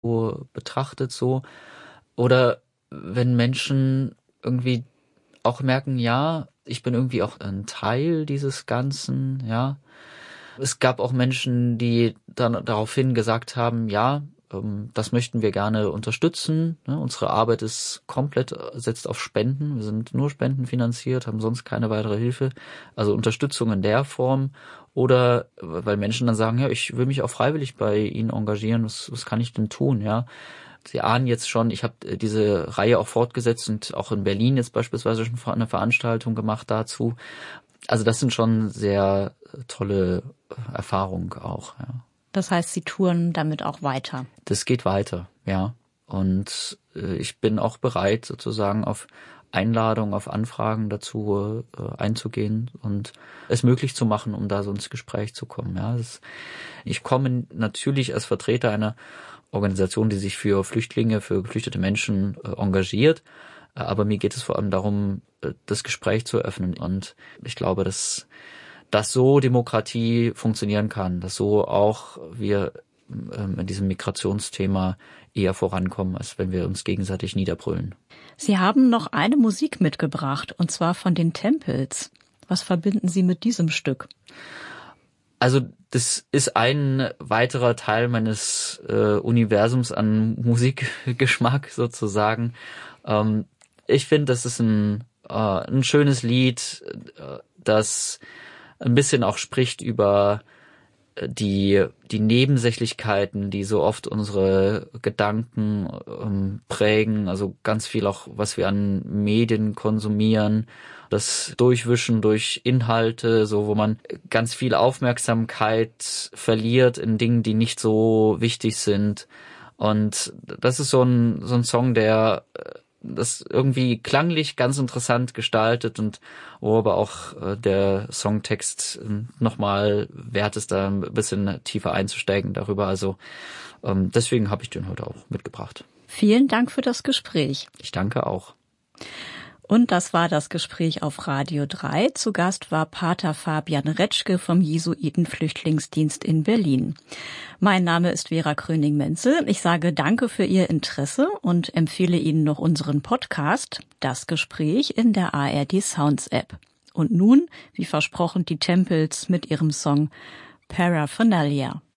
betrachtet so. Oder wenn Menschen irgendwie auch merken, ja, ich bin irgendwie auch ein Teil dieses Ganzen, ja. Es gab auch Menschen, die dann daraufhin gesagt haben, ja, das möchten wir gerne unterstützen. Ne? Unsere Arbeit ist komplett setzt auf Spenden. Wir sind nur spendenfinanziert, haben sonst keine weitere Hilfe. Also Unterstützung in der Form. Oder weil Menschen dann sagen, ja, ich will mich auch freiwillig bei Ihnen engagieren. Was kann ich denn tun? Ja, Sie ahnen jetzt schon, ich habe diese Reihe auch fortgesetzt und auch in Berlin jetzt beispielsweise schon eine Veranstaltung gemacht dazu. Also das sind schon sehr tolle Erfahrungen auch, ja. Das heißt, Sie touren damit auch weiter? Das geht weiter, ja. Und ich bin auch bereit, sozusagen auf Einladungen, auf Anfragen dazu einzugehen und es möglich zu machen, um da so ins Gespräch zu kommen. Ja, ich komme natürlich als Vertreter einer Organisation, die sich für Flüchtlinge, für geflüchtete Menschen engagiert. Aber mir geht es vor allem darum, das Gespräch zu öffnen. Und ich glaube, dass so Demokratie funktionieren kann, dass so auch wir in diesem Migrationsthema eher vorankommen, als wenn wir uns gegenseitig niederbrüllen. Sie haben noch eine Musik mitgebracht, und zwar von den Tempels. Was verbinden Sie mit diesem Stück? Also das ist ein weiterer Teil meines Universums an Musikgeschmack sozusagen. Ich finde, das ist ein schönes Lied, das ein bisschen auch spricht über die Nebensächlichkeiten, die so oft unsere Gedanken prägen, also ganz viel auch, was wir an Medien konsumieren, das Durchwischen durch Inhalte, so wo man ganz viel Aufmerksamkeit verliert in Dingen, die nicht so wichtig sind. Und das ist so ein Song, der das irgendwie klanglich ganz interessant gestaltet und wo aber auch der Songtext nochmal wert ist, da ein bisschen tiefer einzusteigen darüber. Also deswegen habe ich den heute auch mitgebracht. Vielen Dank für das Gespräch. Ich danke auch. Und das war das Gespräch auf Radio 3. Zu Gast war Pater Fabian Retschke vom Jesuitenflüchtlingsdienst in Berlin. Mein Name ist Vera Kröning-Menzel. Ich sage danke für Ihr Interesse und empfehle Ihnen noch unseren Podcast, Das Gespräch, in der ARD Sounds App. Und nun, wie versprochen, die Tempels mit ihrem Song Paraphernalia.